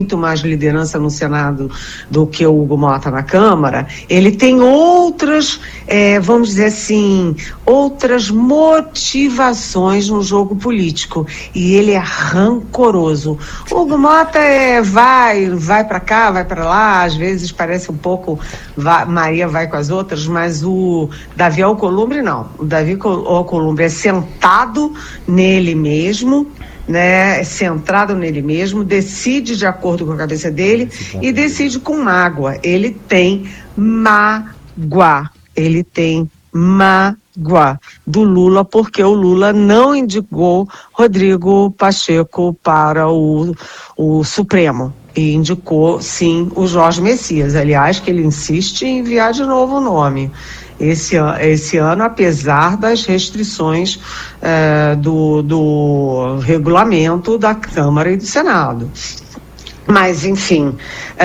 muito mais liderança no Senado do que o Hugo Mota na Câmara, ele tem outras, vamos dizer assim, outras motivações no jogo político, e ele é rancoroso. O Hugo Mota vai para cá, vai para lá, às vezes parece um pouco Maria vai com as outras, mas o Davi Alcolumbre não. O Davi Alcolumbre é sentado nele mesmo, né, centrado nele mesmo, decide de acordo com a cabeça dele e decide com mágoa. Ele tem mágoa do Lula, porque o Lula não indicou Rodrigo Pacheco para o Supremo. E indicou, sim, o Jorge Messias. Aliás, que ele insiste em enviar de novo o nome. Esse ano, apesar das restrições do regulamento da Câmara e do Senado. Mas, enfim,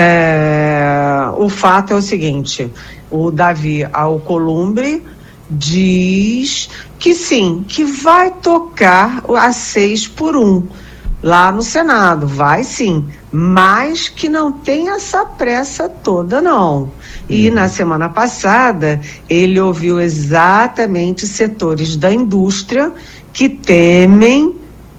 o fato é o seguinte: o Davi Alcolumbre diz que sim, que vai tocar a 6-1 lá no Senado, vai sim, mas que não tem essa pressa toda não. E na semana passada ele ouviu exatamente setores da indústria que temem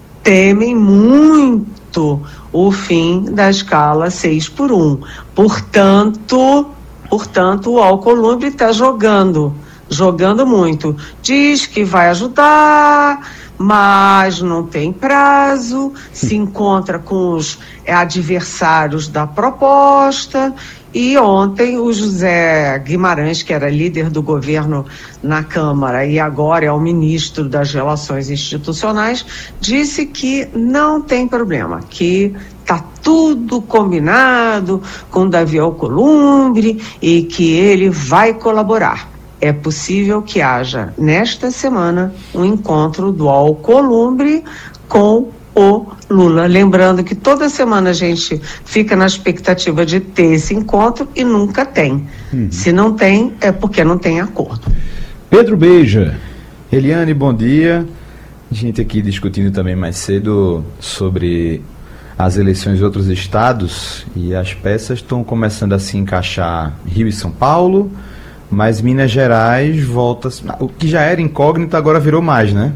muito o fim da escala 6-1. Portanto, o Alcolumbre está jogando muito. Diz que vai ajudar, mas não tem prazo, se encontra com os adversários da proposta. E ontem o José Guimarães, que era líder do governo na Câmara e agora é o ministro das Relações Institucionais, disse que não tem problema, que está tudo combinado com Davi Alcolumbre e que ele vai colaborar. É possível que haja, nesta semana, um encontro do Alcolumbre com o Lula. Lembrando que toda semana a gente fica na expectativa de ter esse encontro e nunca tem. Se não tem, é porque não tem acordo. Pedro Beija. Eliane, bom dia. A gente aqui discutindo também mais cedo sobre as eleições em outros estados, e as peças estão começando a se encaixar. Rio e São Paulo, mas Minas Gerais volta... O que já era incógnito agora virou mais, né?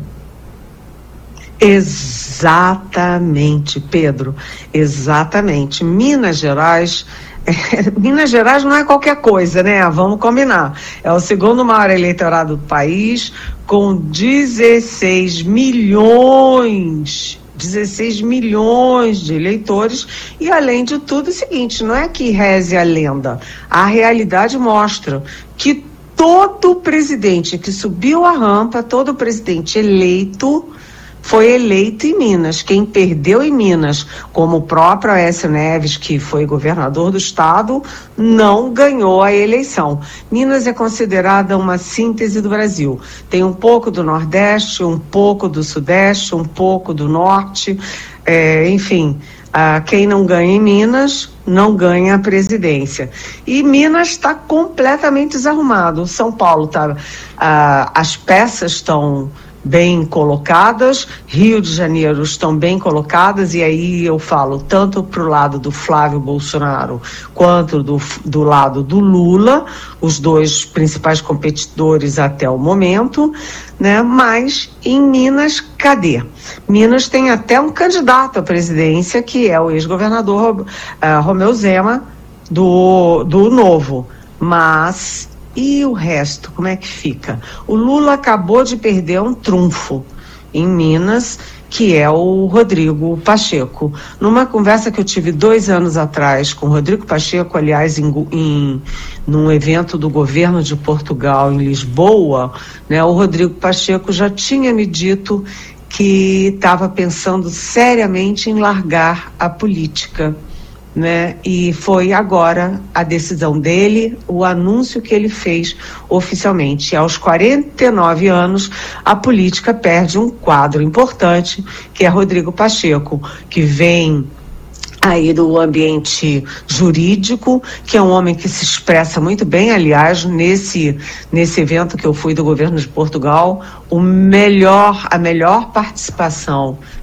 Exatamente, Pedro, exatamente. Minas Gerais não é qualquer coisa, né? Vamos combinar. É o segundo maior eleitorado do país, com 16 milhões de eleitores, e além de tudo é o seguinte, não é que reze a lenda, a realidade mostra que todo presidente que subiu a rampa, todo presidente eleito, foi eleito em Minas. Quem perdeu em Minas, como o próprio Aécio Neves, que foi governador do estado, não ganhou a eleição. Minas é considerada uma síntese do Brasil. Tem um pouco do Nordeste, um pouco do Sudeste, um pouco do Norte, enfim... quem não ganha em Minas não ganha a presidência. E Minas está completamente desarrumado. São Paulo as peças estão bem colocadas, Rio de Janeiro estão bem colocadas, e aí eu falo tanto para o lado do Flávio Bolsonaro quanto do lado do Lula, os dois principais competidores até o momento, né? Mas em Minas, cadê? Minas tem até um candidato à presidência, que é o ex-governador Romeu Zema, do Novo, mas... E o resto, como é que fica? O Lula acabou de perder um trunfo em Minas, que é o Rodrigo Pacheco. Numa conversa que eu tive 2 anos atrás com o Rodrigo Pacheco, aliás, num evento do governo de Portugal, em Lisboa, né, o Rodrigo Pacheco já tinha me dito que estava pensando seriamente em largar a política. Né? E foi agora a decisão dele, o anúncio que ele fez oficialmente. Aos 49 anos, a política perde um quadro importante, que é Rodrigo Pacheco, que vem aí do ambiente jurídico, que é um homem que se expressa muito bem. Aliás, nesse evento que eu fui do governo de Portugal, a melhor participação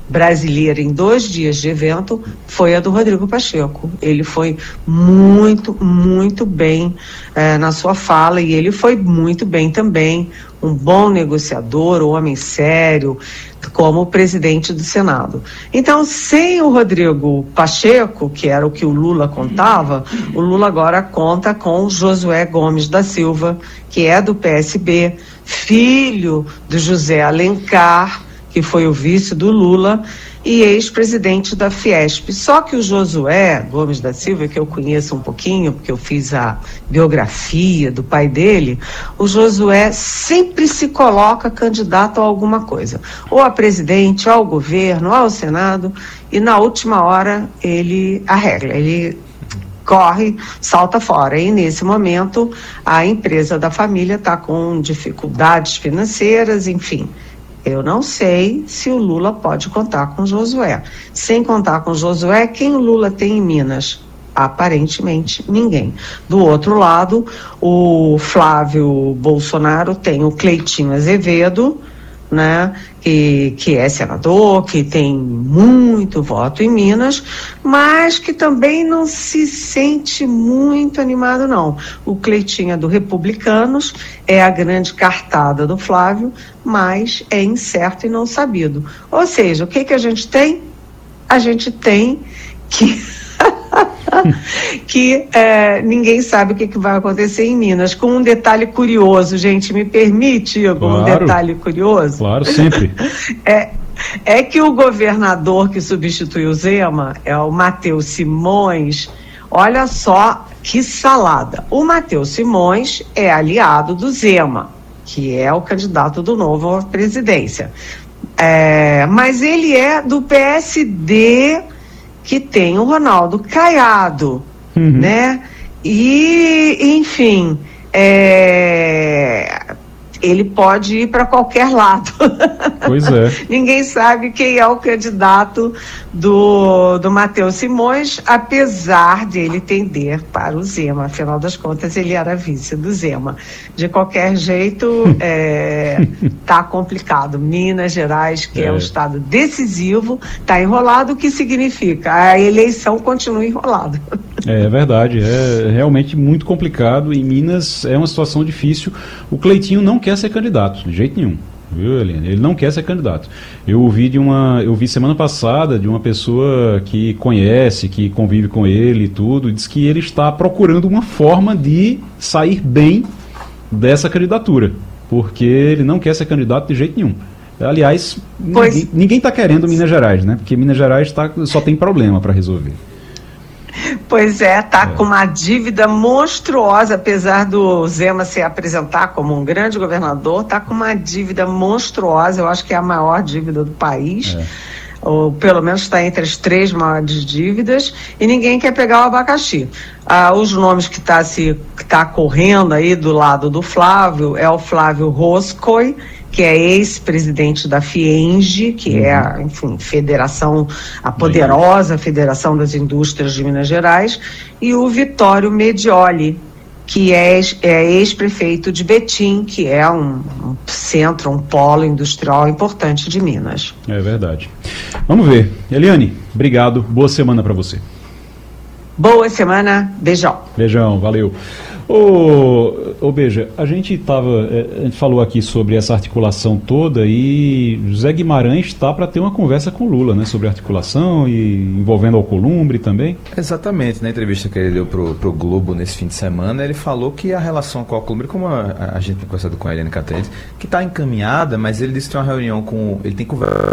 brasileira em 2 dias de evento foi a do Rodrigo Pacheco. Ele foi muito, muito bem na sua fala, e ele foi muito bem também, um bom negociador, um homem sério, como presidente do Senado. Então, sem o Rodrigo Pacheco, que era o que o Lula contava, o Lula agora conta com Josué Gomes da Silva, que é do PSB, filho do José Alencar, que foi o vice do Lula e ex-presidente da Fiesp. Só que o Josué Gomes da Silva, que eu conheço um pouquinho, porque eu fiz a biografia do pai dele, o Josué sempre se coloca candidato a alguma coisa, ou a presidente, ou ao governo, ou ao Senado, e na última hora ele arregla, ele corre, salta fora. E nesse momento a empresa da família está com dificuldades financeiras, enfim. Eu não sei se o Lula pode contar com Josué. Sem contar com Josué, quem o Lula tem em Minas? Aparentemente ninguém. Do outro lado, o Flávio Bolsonaro tem o Cleitinho Azevedo, né, que é senador, que tem muito voto em Minas, mas que também não se sente muito animado, não. O Cleitinho é do Republicanos, é a grande cartada do Flávio, mas é incerto e não sabido. Ou seja, o que a gente tem? A gente tem que ninguém sabe o que vai acontecer em Minas. Com um detalhe curioso, gente, me permite, Igor, um detalhe curioso? Claro, sempre. É que o governador que substituiu o Zema é o Matheus Simões. Olha só que salada. O Matheus Simões é aliado do Zema, que é o candidato do Novo à presidência. Mas ele é do PSD, que tem o Ronaldo Caiado, né? E, enfim, ele pode ir para qualquer lado. Pois é. Ninguém sabe quem é o candidato do Matheus Simões, apesar de ele tender para o Zema. Afinal das contas, ele era vice do Zema. De qualquer jeito, tá complicado. Minas Gerais, que é um estado decisivo, tá enrolado, o que significa? A eleição continua enrolada. É verdade, é realmente muito complicado. Em Minas é uma situação difícil. O Cleitinho não quer ser candidato, de jeito nenhum. Viu, Eliane? Ele não quer ser candidato. Eu vi semana passada de uma pessoa que conhece, que convive com ele e tudo, e diz que ele está procurando uma forma de sair bem dessa candidatura, porque ele não quer ser candidato de jeito nenhum. Aliás, ninguém está querendo Minas Gerais, né? Porque Minas Gerais só tem problema para resolver. Pois com uma dívida monstruosa, apesar do Zema se apresentar como um grande governador, está com uma dívida monstruosa, eu acho que é a maior dívida do país, ou pelo menos está entre as 3 maiores dívidas, e ninguém quer pegar o abacaxi. Os nomes que tá correndo aí do lado do Flávio é o Flávio Roscoe, que é ex-presidente da FIENGE, que é a poderosa Federação das Indústrias de Minas Gerais, e o Vitório Medioli, que é ex-prefeito de Betim, que é um centro, um polo industrial importante de Minas. É verdade. Vamos ver. Eliane, obrigado. Boa semana para você. Boa semana. Beijão. Beijão, valeu. Beija, a gente falou aqui sobre essa articulação toda e José Guimarães está para ter uma conversa com Lula, né, sobre articulação e envolvendo Alcolumbre também. Exatamente, na entrevista que ele deu pro Globo nesse fim de semana, ele falou que a relação com o Alcolumbre, como a gente tem conversado com a Eliane Catanhede, que está encaminhada, mas ele disse que tem uma reunião ele tem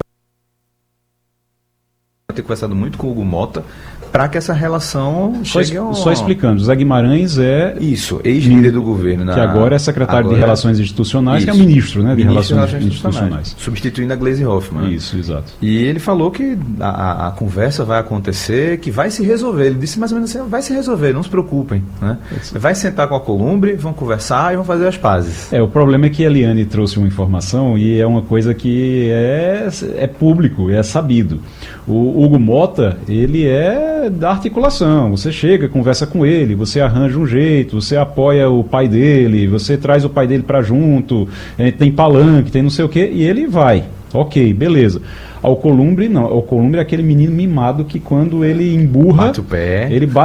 conversado muito com o Hugo Mota para que essa relação chegue ao... Só explicando, José Guimarães é... Isso, ex-líder do governo. Que agora é secretário de Relações Institucionais, que é ministro, né, de Relações Institucionais. Substituindo a Gleisi Hoffmann. Isso, exato. E ele falou que a conversa vai acontecer, que vai se resolver. Ele disse mais ou menos assim, vai se resolver, não se preocupem. Né? Vai sentar com a Alcolumbre, vão conversar e vão fazer as pazes. O problema é que a Eliane trouxe uma informação e é uma coisa que é público, é sabido. O Hugo Mota, ele é da articulação. Você chega, conversa com ele, você arranja um jeito, você apoia o pai dele, você traz o pai dele para junto, tem palanque, tem não sei o quê, e ele vai. Ok, beleza. Alcolumbre não. Alcolumbre é aquele menino mimado que quando ele emburra, Bate o pé. ele bate